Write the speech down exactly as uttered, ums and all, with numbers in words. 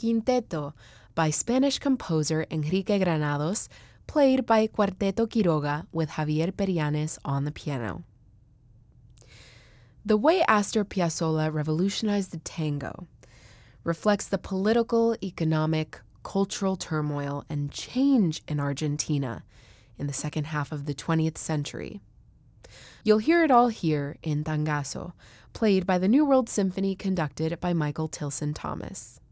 Quinteto by Spanish composer Enrique Granados, played by Cuarteto Quiroga with Javier Perianes on the piano. The way Astor Piazzolla revolutionized the tango reflects the political, economic, cultural turmoil and change in Argentina in the second half of the twentieth century. You'll hear it all here in Tangazo, played by the New World Symphony conducted by Michael Tilson Thomas.